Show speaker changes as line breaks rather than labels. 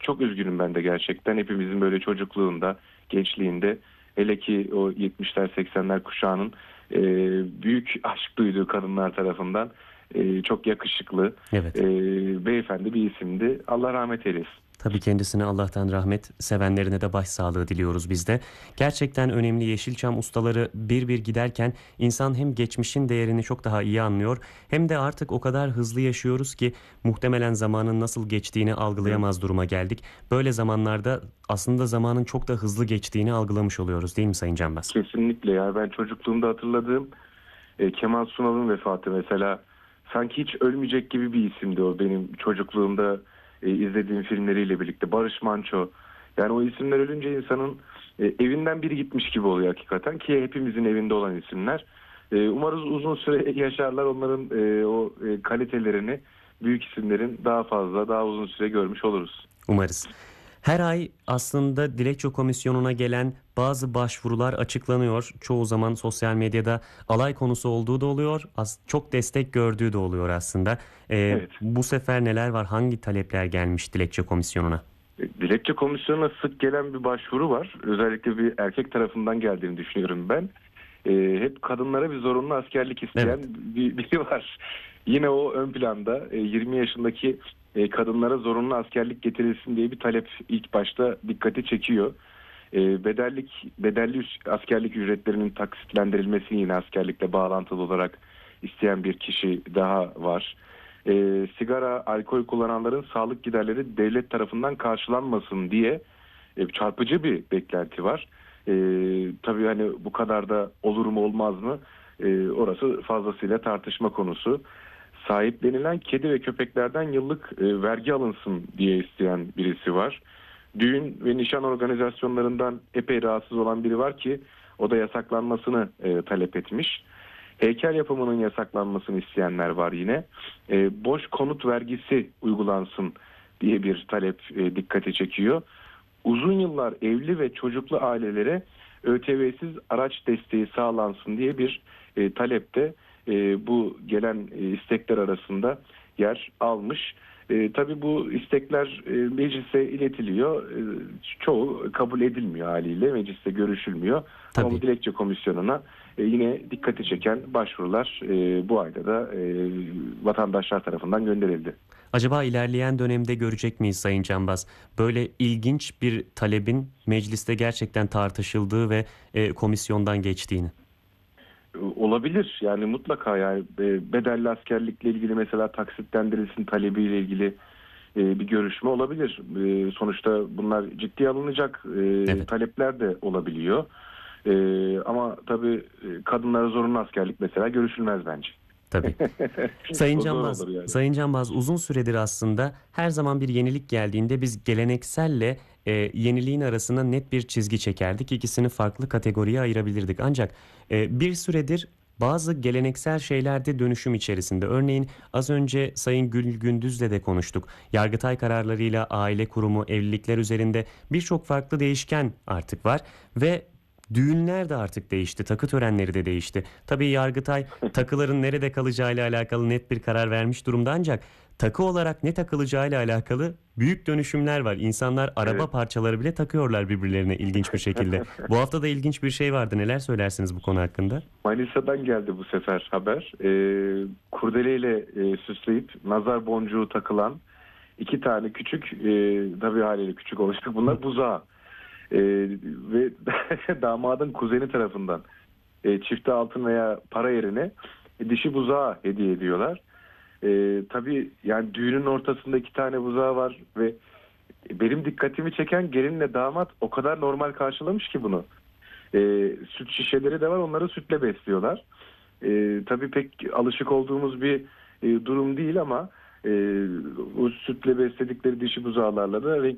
çok üzgünüm ben de gerçekten. Hepimizin böyle çocukluğunda, gençliğinde, hele ki o 70'ler 80'ler kuşağının büyük aşk duyduğu kadınlar tarafından çok yakışıklı,
Evet.
beyefendi bir isimdi. Allah rahmet eylesin.
Tabii kendisine Allah'tan rahmet, sevenlerine de başsağlığı diliyoruz biz de. Gerçekten önemli Yeşilçam ustaları bir bir giderken insan hem geçmişin değerini çok daha iyi anlıyor hem de artık o kadar hızlı yaşıyoruz ki muhtemelen zamanın nasıl geçtiğini
Hı.
algılayamaz duruma geldik. Böyle zamanlarda aslında zamanın çok da hızlı geçtiğini algılamış oluyoruz, değil mi Sayın Canbaz?
Kesinlikle ya, ben çocukluğumda hatırladığım Kemal Sunal'ın vefatı mesela, sanki hiç ölmeyecek gibi bir isimdi o benim çocukluğumda izlediğim filmleriyle birlikte. Barış Manço, yani o isimler ölünce insanın evinden biri gitmiş gibi oluyor hakikaten, ki hepimizin evinde olan isimler. Umarız uzun süre yaşarlar, onların kalitelerini büyük isimlerin daha fazla, daha uzun süre görmüş oluruz.
Umarız. Her ay aslında Dilekçe Komisyonu'na gelen bazı başvurular açıklanıyor. Çoğu zaman sosyal medyada alay konusu olduğu da oluyor. Çok destek gördüğü de oluyor aslında.
Evet.
Bu sefer neler var? Hangi talepler gelmiş Dilekçe Komisyonu'na?
Dilekçe komisyonuna sık gelen bir başvuru var. Özellikle bir erkek tarafından geldiğini düşünüyorum ben. Hep kadınlara bir zorunlu askerlik isteyen
Evet,
biri var. Yine o ön planda, 20 yaşındaki kadınlara zorunlu askerlik getirilsin diye bir talep ilk başta dikkati çekiyor. Bedelli askerlik ücretlerinin taksitlendirilmesini yine askerlikle bağlantılı olarak isteyen bir kişi daha var. Sigara, alkol kullananların sağlık giderleri devlet tarafından karşılanmasın diye çarpıcı bir beklenti var. Tabii hani bu kadar da olur mu olmaz mı? Orası fazlasıyla tartışma konusu. Sahiplenilen kedi ve köpeklerden yıllık vergi alınsın diye isteyen birisi var. Düğün ve nişan organizasyonlarından epey rahatsız olan biri var ki o da yasaklanmasını talep etmiş. Heykel yapımının yasaklanmasını isteyenler var yine. Boş konut vergisi uygulansın diye bir talep dikkati çekiyor. Uzun yıllar evli ve çocuklu ailelere ÖTV'siz araç desteği sağlansın diye bir talep de bu gelen istekler arasında yer almış. Tabii bu istekler meclise iletiliyor. Çoğu kabul edilmiyor haliyle. Mecliste görüşülmüyor. Ama bu
tabii.
dilekçe komisyonuna yine dikkati çeken başvurular bu ayda da vatandaşlar tarafından gönderildi.
Acaba ilerleyen dönemde görecek miyiz Sayın Canbaz? Böyle ilginç bir talebin mecliste gerçekten tartışıldığı ve komisyondan geçtiğini.
Olabilir yani, mutlaka yani bedelli askerlikle ilgili mesela taksitlendirilsin talebiyle ilgili bir görüşme olabilir. Sonuçta bunlar ciddiye alınacak
Evet.
talepler de olabiliyor. Ama tabii kadınlara zorunlu askerlik mesela görüşülmez bence.
Tabii. Sayın
O zor
Canbaz,
olur yani.
Sayın Canbaz uzun süredir aslında her zaman bir yenilik geldiğinde biz gelenekselle yeniliğin arasına net bir çizgi çekerdik. İkisini farklı kategoriye ayırabilirdik. Ancak bir süredir bazı geleneksel şeylerde dönüşüm içerisinde. Örneğin az önce Sayın Gül Gündüz'le de konuştuk. Yargıtay kararlarıyla aile kurumu, evlilikler üzerinde birçok farklı değişken artık var ve düğünler de artık değişti, takı törenleri de değişti. Tabii Yargıtay takıların nerede kalacağıyla alakalı net bir karar vermiş durumda ancak takı olarak ne takılacağıyla alakalı büyük dönüşümler var. İnsanlar araba
Evet.
parçaları bile takıyorlar birbirlerine ilginç bir şekilde. Bu hafta da ilginç bir şey vardı. Neler söylersiniz bu konu hakkında?
Manisa'dan geldi bu sefer haber. Kurdeleyle süsleyip nazar boncuğu takılan iki tane küçük, tabii haliyle küçük olacak bunlar, buzağı. Ve damadın kuzeni tarafından çifte altın veya para yerine dişi buzağı hediye ediyorlar. Tabii yani düğünün ortasında iki tane buzağı var ve benim dikkatimi çeken, gelinle damat o kadar normal karşılamış ki bunu. Süt şişeleri de var, onları sütle besliyorlar. Tabii pek alışık olduğumuz bir durum değil ama o sütle besledikleri dişi buzağlarla da renkli